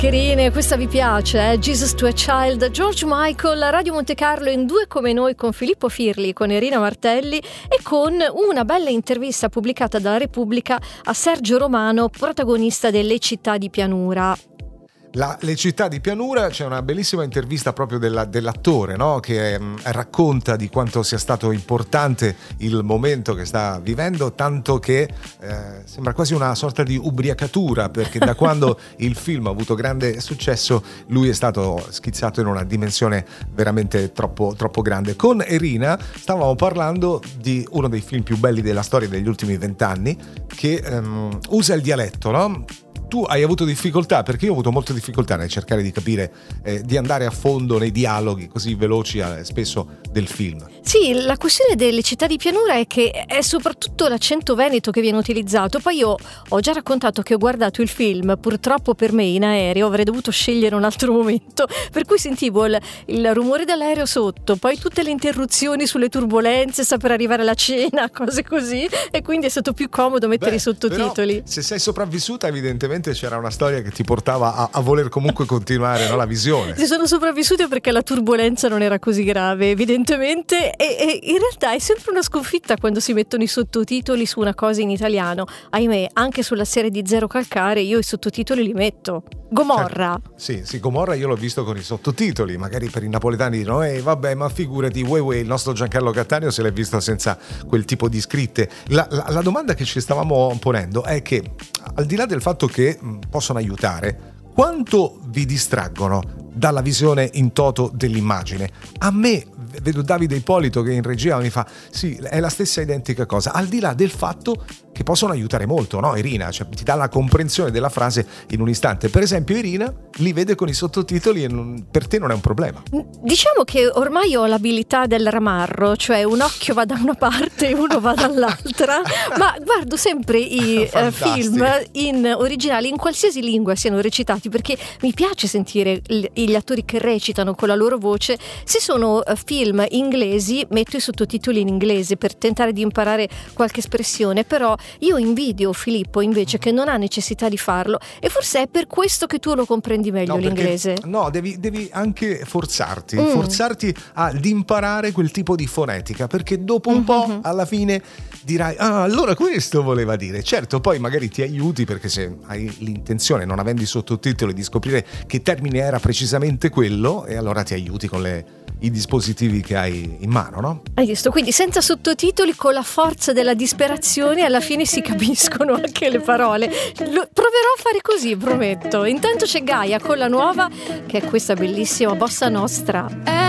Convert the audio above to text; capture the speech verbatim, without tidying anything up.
mascherine, questa vi piace, eh? Jesus to a Child, George Michael, Radio Monte Carlo in Due come noi con Filippo Firli, con Irina Martelli e con una bella intervista pubblicata dalla Repubblica a Sergio Romano, protagonista delle città di pianura. La, le città di pianura, c'è una bellissima intervista proprio della, dell'attore, no? Che eh, racconta di quanto sia stato importante il momento che sta vivendo, tanto che eh, sembra quasi una sorta di ubriacatura, perché da quando il film ha avuto grande successo lui è stato schizzato in una dimensione veramente troppo, troppo grande. Con Irina stavamo parlando di uno dei film più belli della storia degli ultimi vent'anni, che ehm, usa il dialetto, no? Tu hai avuto difficoltà, perché io ho avuto molte difficoltà nel cercare di capire, eh, di andare a fondo nei dialoghi così veloci eh, spesso del film. Sì, la questione delle città di pianura è che è soprattutto l'accento veneto che viene utilizzato. Poi io ho già raccontato che ho guardato il film, purtroppo per me in aereo, avrei dovuto scegliere un altro momento, per cui sentivo il, il rumore dell'aereo sotto, poi tutte le interruzioni sulle turbolenze, sta per arrivare la cena, cose così, e quindi è stato più comodo mettere Beh, i sottotitoli. Però, se sei sopravvissuta, evidentemente c'era una storia che ti portava a, a voler comunque continuare, no, la visione. Ci sono sopravvissuta perché la turbolenza non era così grave, evidentemente, e, e in realtà è sempre una sconfitta quando si mettono i sottotitoli su una cosa in italiano. Ahimè, anche sulla serie di Zero Calcare io i sottotitoli li metto. Gomorra. Certo. Sì, sì, Gomorra io l'ho visto con i sottotitoli, magari per i napoletani dicono eh vabbè, ma figurati, uè uè, il nostro Giancarlo Cattaneo se l'è visto senza quel tipo di scritte. La, la, la domanda che ci stavamo ponendo è che, al di là del fatto che mh, possono aiutare, quanto vi distraggono dalla visione in toto dell'immagine? A me, vedo Davide Ippolito che in regia mi fa sì, è la stessa identica cosa, al di là del fatto che possono aiutare molto, no Irina? Cioè, ti dà la comprensione della frase in un istante. Per esempio Irina li vede con i sottotitoli e non, per te non è un problema. Diciamo che ormai ho l'abilità del ramarro, cioè un occhio va da una parte e uno va dall'altra, ma guardo sempre i uh, film in originali in qualsiasi lingua siano recitati, perché mi piace sentire gli attori che recitano con la loro voce. Se sono uh, film inglesi metto i sottotitoli in inglese per tentare di imparare qualche espressione, però io invidio Filippo invece che non ha necessità di farlo, e forse è per questo che tu lo comprendi meglio, no, l'inglese. Perché, no, devi, devi anche forzarti, mm. forzarti ad imparare quel tipo di fonetica, perché dopo un mm-hmm. po' alla fine dirai ah, allora questo voleva dire. Certo, poi magari ti aiuti, perché se hai l'intenzione, non avendo i sottotitoli, di scoprire che termine era precisamente quello, e allora ti aiuti con le i dispositivi che hai in mano, no? Hai visto? Quindi senza sottotitoli, con la forza della disperazione, alla fine si capiscono anche le parole. Lo, proverò a fare così, prometto. Intanto c'è Gaia con la nuova, che è questa bellissima Bossa Nostra.